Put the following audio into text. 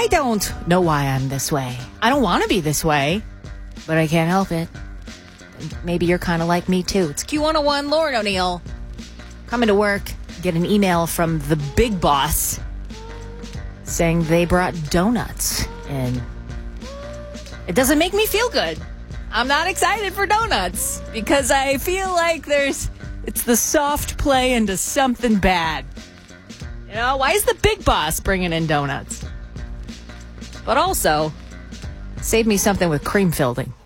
I don't know why I'm this way. I don't want to be this way, but I can't help it. Maybe you're kind of like me, too. It's Q101, Lauren O'Neill. Coming to work, get an email from the big boss saying they brought donuts in. It doesn't make me feel good. I'm not excited for donuts because I feel like it's the soft play into something bad. You know, why is the big boss bringing in donuts? But also, save me something with cream filling.